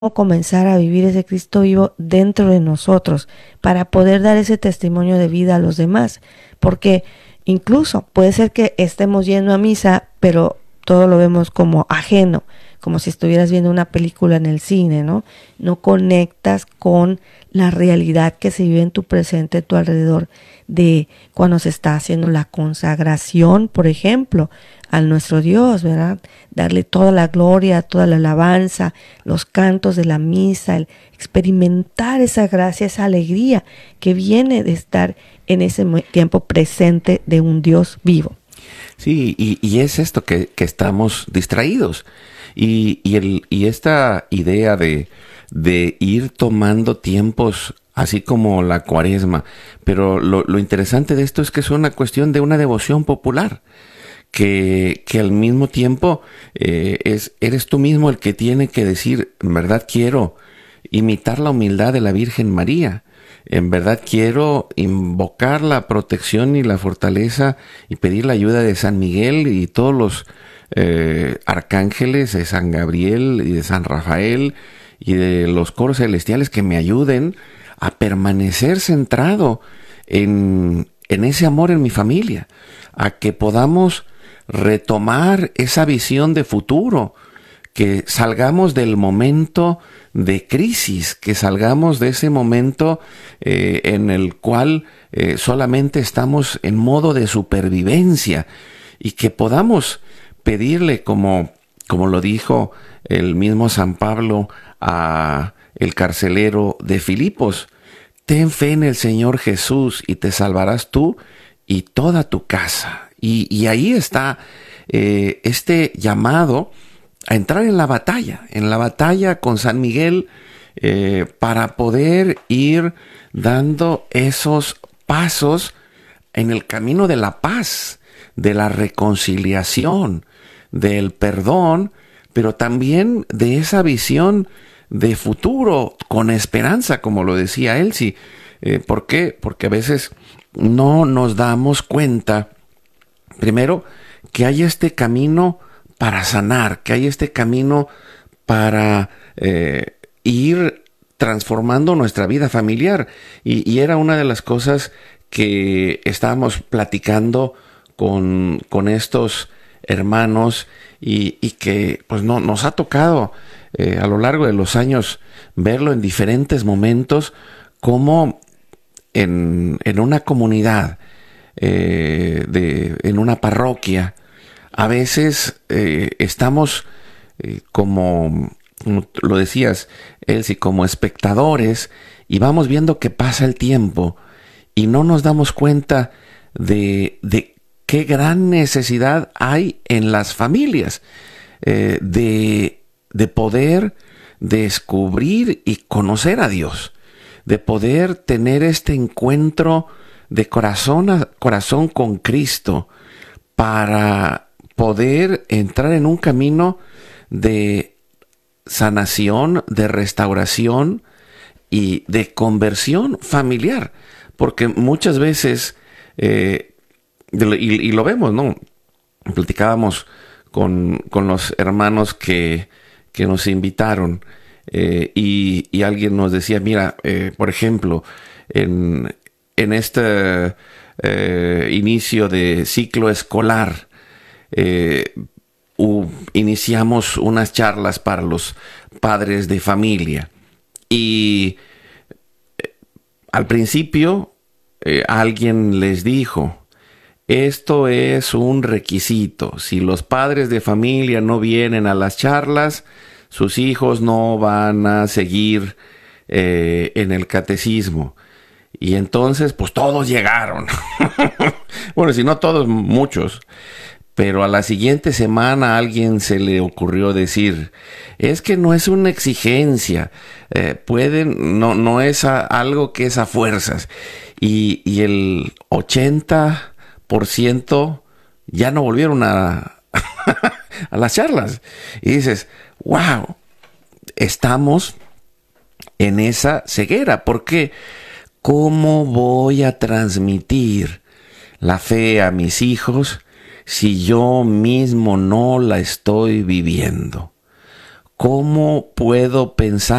comenzar a vivir ese Cristo vivo dentro de nosotros para poder dar ese testimonio de vida a los demás. Porque incluso puede ser que estemos yendo a misa, pero todo lo vemos como ajeno, como si estuvieras viendo una película en el cine, ¿no? No conectas con la realidad que se vive en tu presente, a tu alrededor, de cuando se está haciendo la consagración, por ejemplo, a nuestro Dios, ¿verdad? Darle toda la gloria, toda la alabanza, los cantos de la misa, el experimentar esa gracia, esa alegría que viene de estar en ese tiempo presente de un Dios vivo. Sí, y es esto que estamos distraídos. Y esta idea de ir tomando tiempos así como la Cuaresma, pero lo interesante de esto es que es una cuestión de una devoción popular, que al mismo tiempo eres tú mismo el que tiene que decir, en verdad quiero imitar la humildad de la Virgen María. En verdad quiero invocar la protección y la fortaleza y pedir la ayuda de San Miguel y todos los arcángeles, de San Gabriel y de San Rafael y de los coros celestiales que me ayuden a permanecer centrado en ese amor en mi familia, a que podamos retomar esa visión de futuro, que salgamos del momento de crisis, que salgamos de ese momento en el cual solamente estamos en modo de supervivencia, y que podamos pedirle, como lo dijo el mismo San Pablo a el carcelero de Filipos: ten fe en el Señor Jesús y te salvarás tú y toda tu casa. Y ahí está este llamado a entrar en la batalla con San Miguel, para poder ir dando esos pasos en el camino de la paz, de la reconciliación, del perdón, pero también de esa visión de futuro con esperanza, como lo decía Elsie. ¿Por qué? Porque a veces no nos damos cuenta, primero, que hay este camino para sanar, que hay este camino para ir transformando nuestra vida familiar. Y era una de las cosas que estábamos platicando con estos hermanos, y que pues no, nos ha tocado a lo largo de los años verlo en diferentes momentos, como en una comunidad, en una parroquia, a veces estamos como lo decías, Elsie, como espectadores, y vamos viendo que pasa el tiempo y no nos damos cuenta de qué gran necesidad hay en las familias de poder descubrir y conocer a Dios, de poder tener este encuentro de corazón a corazón con Cristo, para poder entrar en un camino de sanación, de restauración y de conversión familiar. Porque muchas veces, y lo vemos, ¿no? Platicábamos con los hermanos que nos invitaron, y alguien nos decía, mira, por ejemplo, en este inicio de ciclo escolar, iniciamos unas charlas para los padres de familia, y al principio alguien les dijo: esto es un requisito, si los padres de familia no vienen a las charlas, sus hijos no van a seguir en el catecismo. Y entonces pues todos llegaron. Bueno, si no todos, muchos. Pero a la siguiente semana a alguien se le ocurrió decir: es que no es una exigencia, no es algo que es a fuerzas. Y el 80% ya no volvieron a las charlas. Y dices: wow, estamos en esa ceguera. ¿Por qué? ¿Cómo voy a transmitir la fe a mis hijos si yo mismo no la estoy viviendo? ¿cómo puedo pensar